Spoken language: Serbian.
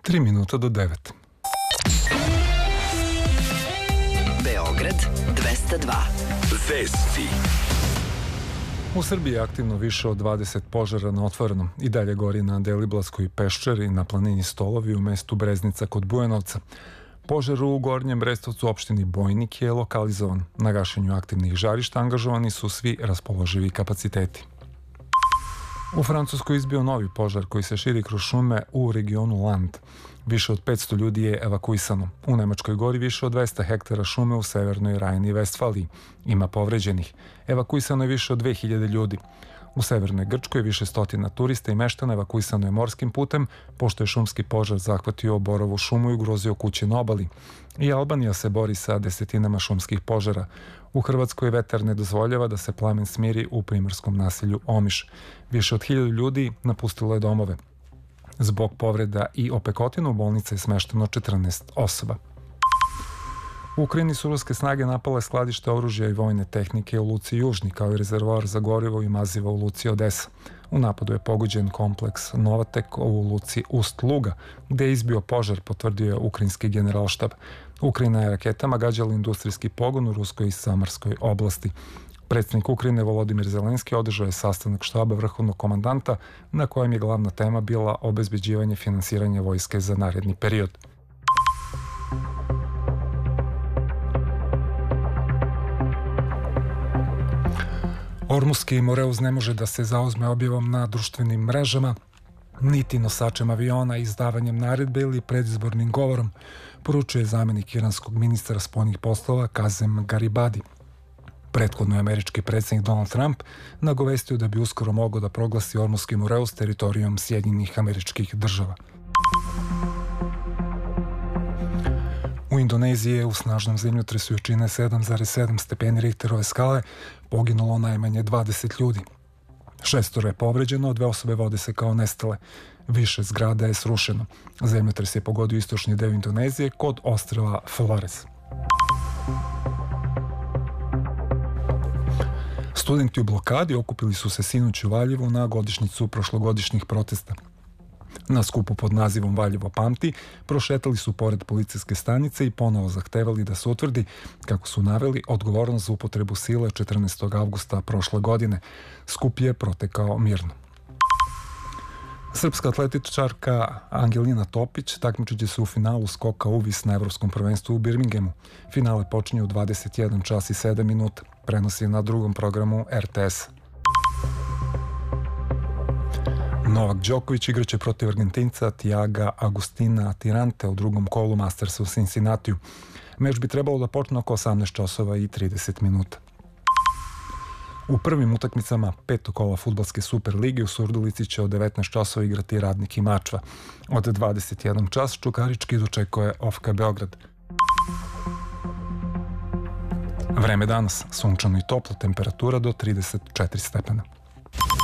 3 minuta do 9. Beograd 202. Vesti. U Srbiji je aktivno više od 20 požara na otvorenom. I dalje gori na Deliblatskoj peščari, na planini Stolovi u mestu Breznica kod Bujanovca. Požar u Gornjem Brestovcu opštini Bojnik je lokalizovan. Na gašenju aktivnih žarišta angažovani su svi raspoloživi kapaciteti. U Francuskoj izbio novi požar koji se širi kroz šume u regionu Land. Više od 500 ljudi je evakuisano. U Nemačkoj gori više od 200 hektara šume u severnoj Rajni i Vestfaliji. Ima povređenih. Evakuisano je više od 2000 ljudi. U severnoj Grčkoj više stotina turista i meštana evakuisano je morskim putem, pošto je šumski požar zahvatio Borovu šumu i ugrozio kuće na obali. I Albanija se bori sa desetinama šumskih požara. U Hrvatskoj vetar ne dozvoljava da se plamen smiri u primorskom naselju Omiš. Više od 1000 ljudi napustilo je domove. Zbog povreda i opekotina u bolnici je smešteno 14 osoba. U Ukrajini su ruske snage napale skladište oružja i vojne tehnike u luci Južni, kao i rezervoar za gorivo i maziva u luci Odesa. U napadu je pogođen kompleks Novatek u luci Ust-Luga, gde je izbio požar, potvrdio je ukrajinski generalštab. Ukrajina je raketama gađala industrijski pogon u Ruskoj i Samarskoj oblasti. Predsjednik Ukrajine Volodimir Zelenski održao je sastanak štaba vrhovnog komandanta, na kojem je glavna tema bila obezbeđivanje finansiranja vojske za naredni period. Ormuski Moreus ne može da se zauzme objavom na društvenim mrežama, niti nosačem aviona, izdavanjem naredbe ili predizbornim govorom, poručuje zamenik iranskog ministra spoljnih poslova Kazem Garibadi. Prethodno je američki predsjednik Donald Trump nagovestio da bi uskoro mogao da proglasi Ormuski Moreus teritorijom Sjedinjenih Američkih Država. U Indoneziji je u snažnom zemljotresu jačine 7,7 stepeni Richterove skale poginulo najmanje 20 ljudi. 6 je povređeno, 2 osobe vode se kao nestale. Više zgrada je srušeno. Zemljotres je pogodio istočni deo Indonezije kod ostrva Flores. Studenti u blokadi okupili su se sinoć u Valjevu na godišnjicu prošlogodišnjih protesta. Na skupu pod nazivom Valjevo pamti prošetali su pored policijske stanice i ponovo zahtevali da se utvrdi, kako su naveli, odgovornost za upotrebu sile 14. avgusta prošle godine. Skup je protekao mirno. Srpska atletičarka Angelina Topić takmičiće se u finalu skoka uvis na Evropskom prvenstvu u Birminghamu. Finale počinje u 21 čas i 7 minuta. Prenosi na drugom programu RTS. Novak Đoković igraće protiv Argentinca Tiaga Agustina Tirante u drugom kolu Mastersa u Cincinnatiju. Meč bi trebalo da počne oko 18 časova i 30 minuta. U prvim utakmicama petog kola fudbalske Super lige u Surdulici će od 19 časova igrati Radnik i Mačva. Od 21 čas Čukarički dočekuje OFK Beograd. Vreme danas, sunčano i toplo, temperatura do 34 stepena.